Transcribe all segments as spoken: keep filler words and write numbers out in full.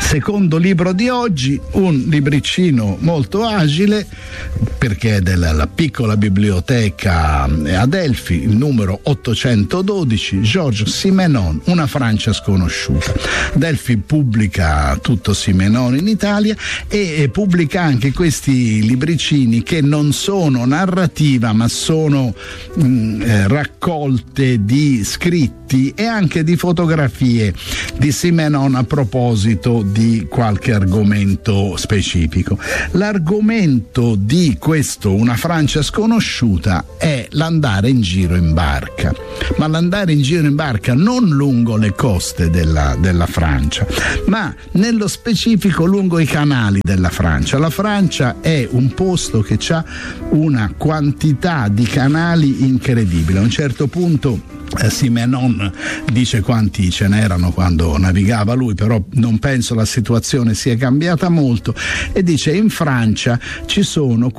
Secondo libro di oggi, un libricino molto agile, perché è della la piccola biblioteca Adelphi, il numero ottocentododici, Georges Simenon, Una Francia sconosciuta. Adelphi pubblica tutto Simenon in Italia e pubblica anche questi libricini che non sono narrativa ma sono mh, eh, raccolte di scritti e anche di fotografie di Simenon a proposito di qualche argomento specifico. L'argomento di questo Una Francia sconosciuta è l'andare in giro in barca, ma l'andare in giro in barca non lungo le coste della, della Francia, ma nello specifico lungo i canali della Francia. La Francia è un posto che ha una quantità di canali incredibile. A un certo punto Eh, Simenon dice quanti ce n'erano quando navigava lui, però non penso la situazione sia cambiata molto, e dice: in Francia ci sono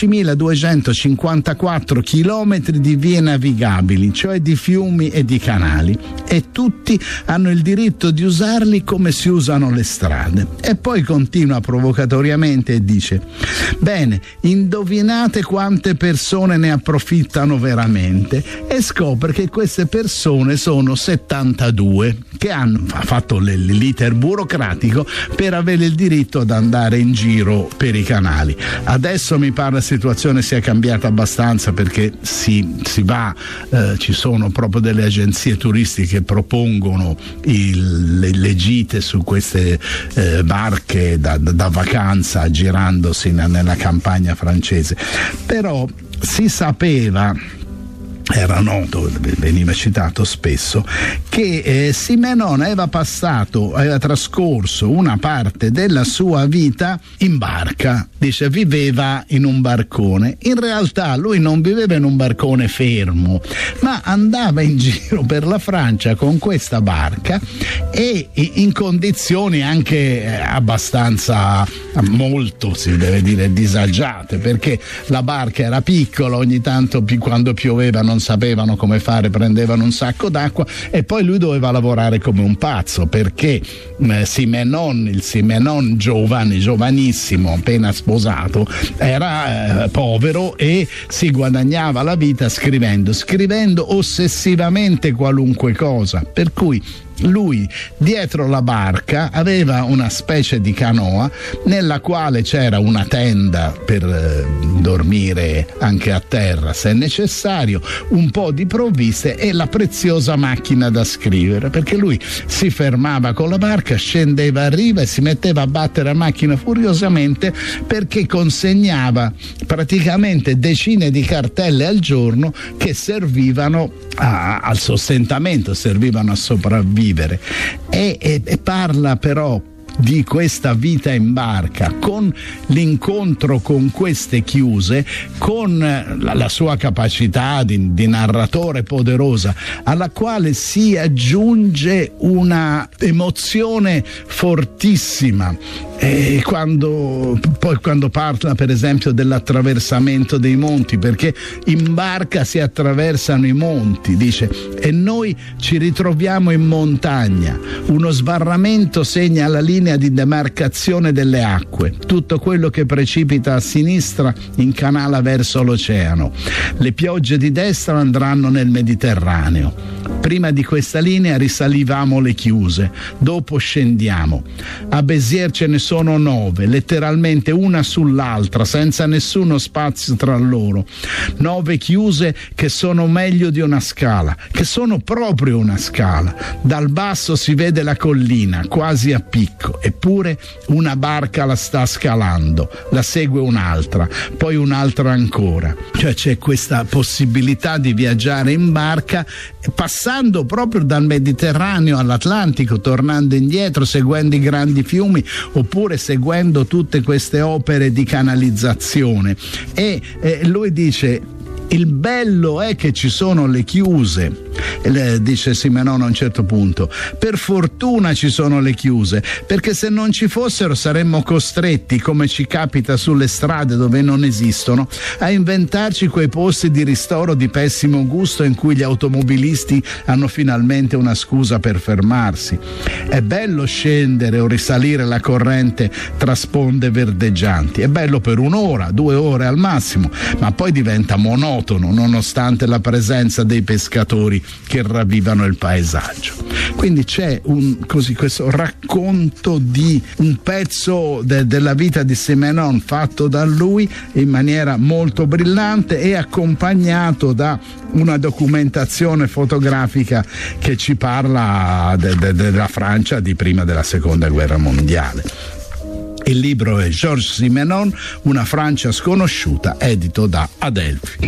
quindicimiladuecentocinquantaquattro chilometri di vie navigabili, cioè di fiumi e di canali, e tutti hanno il diritto di usarli come si usano le strade. E poi continua provocatoriamente e dice: bene, indovinate quante persone ne approfittano veramente, e scopre che queste persone sono settantadue che hanno fatto l'iter burocratico per avere il diritto ad andare in giro per i canali. Adesso mi pare la situazione sia cambiata abbastanza, perché si, si va, eh, ci sono proprio delle agenzie turistiche che propongono il, le, le gite su queste eh, barche da, da, da vacanza girandosi nella campagna francese, però si sapeva, era noto, veniva citato spesso, che eh, Simenon aveva passato, aveva trascorso una parte della sua vita in barca. Dice, viveva in un barcone. In realtà lui non viveva in un barcone fermo, ma andava in giro per la Francia con questa barca e in condizioni anche abbastanza, molto si deve dire, disagiate, perché la barca era piccola, ogni tanto quando pioveva non sapevano come fare, prendevano un sacco d'acqua, e poi lui doveva lavorare come un pazzo, perché eh, Simenon, il Simenon giovane, giovanissimo, appena sposato, era eh, povero e si guadagnava la vita scrivendo, scrivendo ossessivamente qualunque cosa, per cui lui dietro la barca aveva una specie di canoa nella quale c'era una tenda per eh, dormire anche a terra se necessario, un po' di provviste e la preziosa macchina da scrivere, perché lui si fermava con la barca, scendeva a riva e si metteva a battere la macchina furiosamente, perché consegnava praticamente decine di cartelle al giorno che servivano a, al sostentamento, servivano a sopravvivere. E, e, e parla però di questa vita in barca, con l'incontro con queste chiuse, con la, la sua capacità di, di narratore poderosa, alla quale si aggiunge una emozione fortissima. E quando poi quando parla per esempio dell'attraversamento dei monti, perché in barca si attraversano i monti, dice, e noi ci ritroviamo in montagna, uno sbarramento segna la linea di demarcazione delle acque, tutto quello che precipita a sinistra incanala verso l'oceano, le piogge di destra andranno nel Mediterraneo. Prima di questa linea risalivamo le chiuse, dopo scendiamo. A Béziers ce ne sono nove, letteralmente una sull'altra, senza nessuno spazio tra loro. Nove chiuse che sono meglio di una scala, che sono proprio una scala. Dal basso si vede la collina, quasi a picco, eppure una barca la sta scalando, la segue un'altra, poi un'altra ancora. Cioè c'è questa possibilità di viaggiare in barca, passando proprio dal Mediterraneo all'Atlantico, tornando indietro, seguendo i grandi fiumi, oppure seguendo tutte queste opere di canalizzazione. E eh, lui dice, Il bello è che ci sono le chiuse, dice Simenon a un certo punto. Per fortuna ci sono le chiuse, perché se non ci fossero saremmo costretti, come ci capita sulle strade dove non esistono, a inventarci quei posti di ristoro di pessimo gusto in cui gli automobilisti hanno finalmente una scusa per fermarsi. È bello scendere o risalire la corrente tra sponde verdeggianti, è bello per un'ora, due ore al massimo, ma poi diventa monotono nonostante la presenza dei pescatori che ravvivano il paesaggio. Quindi c'è un, così, questo racconto di un pezzo de, della vita di Simenon fatto da lui in maniera molto brillante e accompagnato da una documentazione fotografica che ci parla de, de, della Francia di prima della seconda guerra mondiale. Il libro è Georges Simenon, Una Francia sconosciuta, edito da Adelphi.